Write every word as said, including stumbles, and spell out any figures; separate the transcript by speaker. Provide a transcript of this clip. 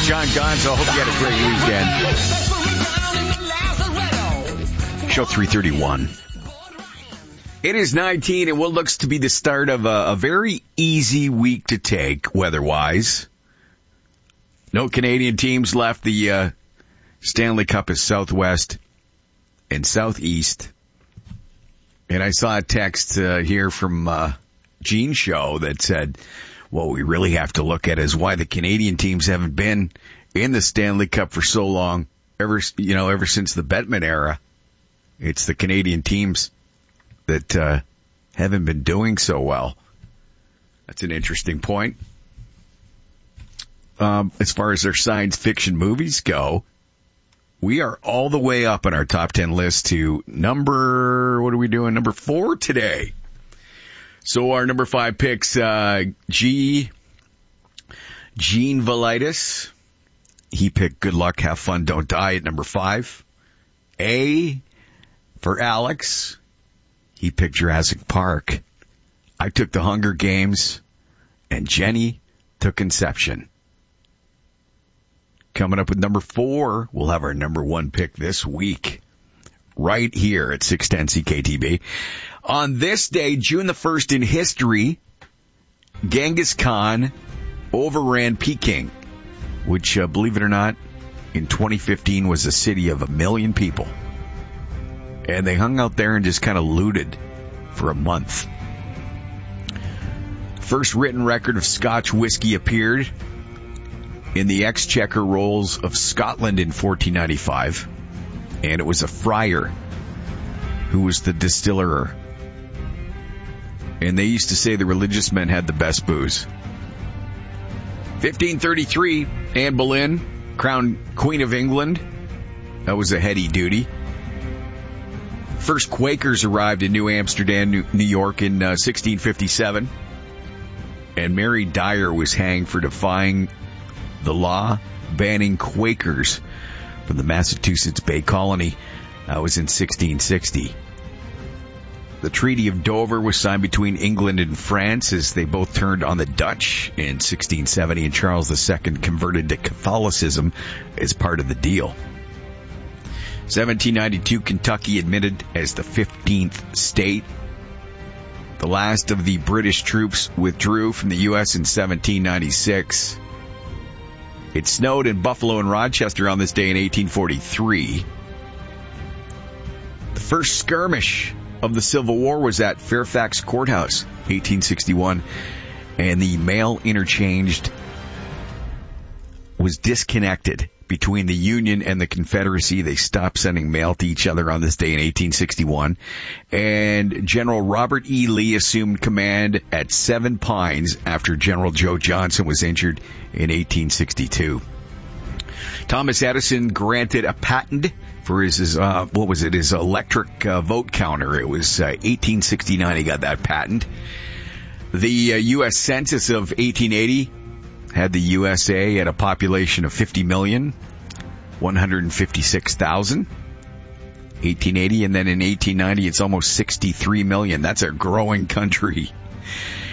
Speaker 1: John Gonzo. Hope you had a great weekend. Show three thirty-one. It is nineteen and what looks to be the start of a, a very easy week to take weather-wise. No Canadian teams left. The uh, Stanley Cup is Southwest and Southeast. And I saw a text uh, here from uh, Gene's show that said, what we really have to look at is why the Canadian teams haven't been in the Stanley Cup for so long, ever you know, ever since the Bettman era. It's the Canadian teams that uh, haven't been doing so well. That's an interesting point. Um, as far as their science fiction movies go, we are all the way up on our top ten list to number, what are we doing? Number four today. So our number five picks, uh, G, Gene Velitis. He picked Good Luck, Have Fun, Don't Die at number five. A, for Alex, he picked Jurassic Park. I took The Hunger Games, and Jenny took Inception. Coming up with number four, we'll have our number one pick this week, right here at six ten C K T B. On this day, June the first in history, Genghis Khan overran Peking, which, uh, believe it or not, in twenty fifteen was a city of a million people. And they hung out there and just kind of looted for a month. First written record of Scotch whiskey appeared in the Exchequer Rolls of Scotland in fourteen ninety-five. And it was a friar who was the distiller. And they used to say the religious men had the best booze. fifteen thirty-three, Anne Boleyn, crowned Queen of England. That was a heady duty. First Quakers arrived in New Amsterdam, New York in uh, sixteen fifty-seven. And Mary Dyer was hanged for defying the law banning Quakers from the Massachusetts Bay Colony. That was in sixteen sixty. The Treaty of Dover was signed between England and France as they both turned on the Dutch in sixteen seventy, and Charles the Second converted to Catholicism as part of the deal. seventeen ninety-two, Kentucky admitted as the fifteenth state. The last of the British troops withdrew from the U S in seventeen ninety-six. It snowed in Buffalo and Rochester on this day in eighteen forty-three. The first skirmish of the Civil War was at Fairfax Courthouse, eighteen sixty-one, and the mail interchanged was disconnected between the Union and the Confederacy. They stopped sending mail to each other on this day in eighteen sixty-one. And General Robert E. Lee assumed command at Seven Pines after General Joe Johnson was injured in eighteen sixty-two. Thomas Edison granted a patent for his, his uh, what was it, his electric uh, vote counter. It was uh, eighteen sixty-nine he got that patent. The uh, U S Census of eighteen eighty had the U S A at a population of fifty million, one hundred fifty-six thousand. eighteen eighty, and then in eighteen ninety, it's almost sixty-three million. That's a growing country.